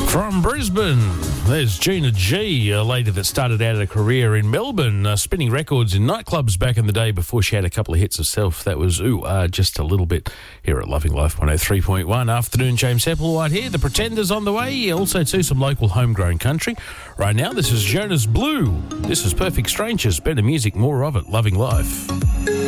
From Brisbane, there's Gina G, a lady that started out a career in Melbourne, spinning records in nightclubs back in the day before she had a couple of hits herself. That was Just a Little Bit here at Loving Life 103.1. Afternoon, James Applewhite here. The Pretenders on the way. Also, too, some local homegrown country. Right now, this is Jonas Blue. This is Perfect Strangers. Better music, more of it. Loving Life.